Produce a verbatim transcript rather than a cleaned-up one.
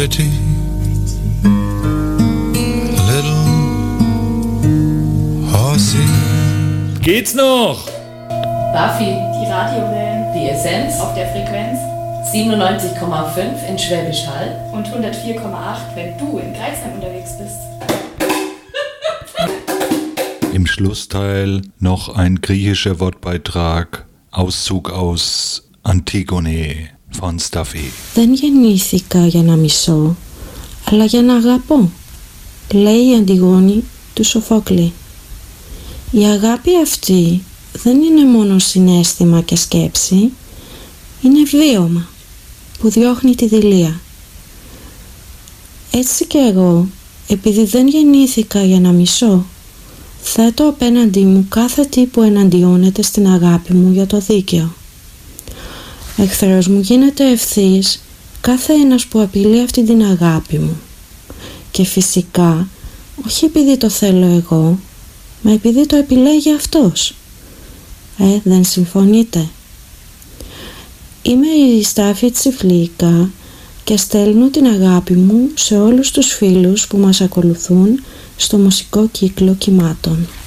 pretty little horsey. Geht's noch? Buffy, die Radiowellen, die Essenz auf der Frequenz siebenundneunzig Komma fünf in Schwäbisch Hall und hundertvier Komma acht, wenn du in Greifsheim unterwegs bist. Im Schlussteil noch ein griechischer Wortbeitrag, Auszug aus Antigone von Stuffy. Δεν γεννήθηκα για να μισώ, αλλά για να αγαπώ, λέει η Αντιγόνη του Σοφόκλη. Η αγάπη αυτή δεν είναι μόνο συναίσθημα και σκέψη, είναι βίωμα που διώχνει τη δειλία. Έτσι και εγώ, επειδή δεν γεννήθηκα για να μισώ, θέτω απέναντί μου κάθε τι που εναντιώνεται στην αγάπη μου για το δίκαιο. Εχθρός μου γίνεται ευθύς κάθε ένας που απειλεί αυτή την αγάπη μου. Και φυσικά, όχι επειδή το θέλω εγώ, μα επειδή το επιλέγει αυτός. Ε, δεν συμφωνείτε? Είμαι η Στάφη Τσιφλίκα και στέλνω την αγάπη μου σε όλους τους φίλους που μας ακολουθούν στο μουσικό κύκλο κυμάτων.